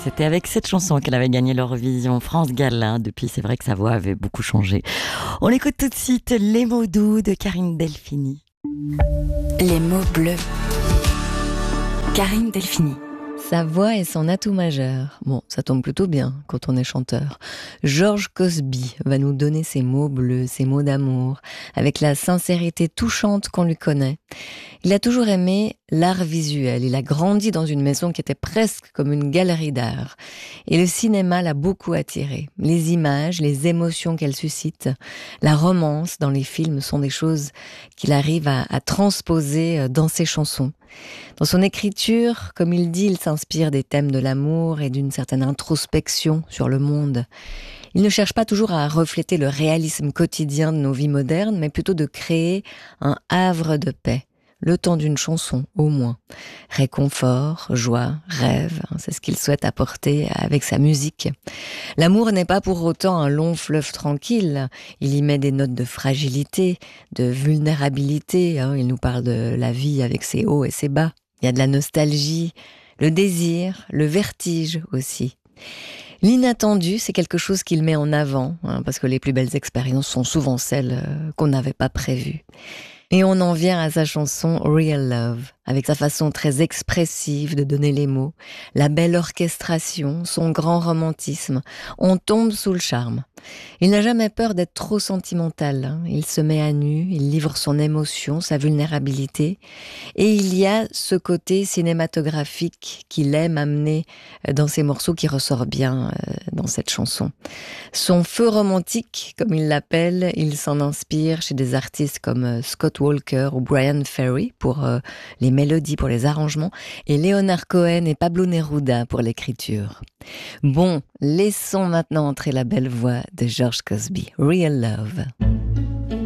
C'était avec cette chanson qu'elle avait gagné l'Eurovision France Gala. Depuis, c'est vrai que sa voix avait beaucoup changé. On écoute tout de suite Les mots doux de Karine Delphini. Les mots bleus. Karine Delphini. Sa voix est son atout majeur. Bon, ça tombe plutôt bien quand on est chanteur. George Cosby va nous donner ses mots bleus, ses mots d'amour, avec la sincérité touchante qu'on lui connaît. Il a toujours aimé l'art visuel. Il a grandi dans une maison qui était presque comme une galerie d'art. Et le cinéma l'a beaucoup attiré. Les images, les émotions qu'elles suscitent, la romance dans les films sont des choses qu'il arrive à transposer dans ses chansons. Dans son écriture, comme il dit, il s'inspire des thèmes de l'amour et d'une certaine introspection sur le monde. Il ne cherche pas toujours à refléter le réalisme quotidien de nos vies modernes, mais plutôt de créer un havre de paix. Le temps d'une chanson, au moins. Réconfort, joie, rêve, c'est ce qu'il souhaite apporter avec sa musique. L'amour n'est pas pour autant un long fleuve tranquille. Il y met des notes de fragilité, de vulnérabilité. Il nous parle de la vie avec ses hauts et ses bas. Il y a de la nostalgie, le désir, le vertige aussi. L'inattendu, c'est quelque chose qu'il met en avant, parce que les plus belles expériences sont souvent celles qu'on n'avait pas prévues. Et on en vient à sa chanson Real Love, avec sa façon très expressive de donner les mots, la belle orchestration, son grand romantisme. On tombe sous le charme. Il n'a jamais peur d'être trop sentimental. Il se met à nu, il livre son émotion, sa vulnérabilité. Et il y a ce côté cinématographique qu'il aime amener dans ses morceaux qui ressort bien dans cette chanson. Son feu romantique, comme il l'appelle, il s'en inspire chez des artistes comme Scott Walker ou Brian Ferry pour les mélodies, pour les arrangements, et Leonard Cohen et Pablo Neruda pour l'écriture. Bon, laissons maintenant entrer la belle voix de George Cosby, Real Love.